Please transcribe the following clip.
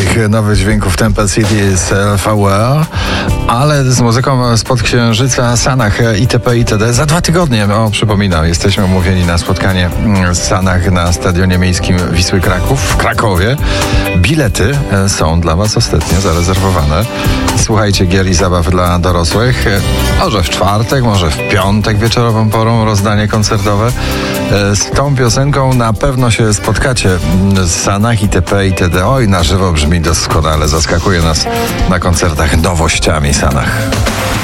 nowych dźwięków Temple City Self-Aware, ale z muzyką spod Księżyca, Sanach itp. itd. Za 2 tygodnie, przypominam, jesteśmy umówieni na spotkanie w Sanach na Stadionie Miejskim Wisły Kraków w Krakowie. Bilety są dla Was ostatnio zarezerwowane. Słuchajcie gier i zabaw dla dorosłych. Może w czwartek, może w piątek wieczorową porą rozdanie koncertowe. Z tą piosenką na pewno się spotkacie w Sanach itp. itd. Oj, na żywo brzmi doskonale, zaskakuje nas na koncertach nowościami Sanach.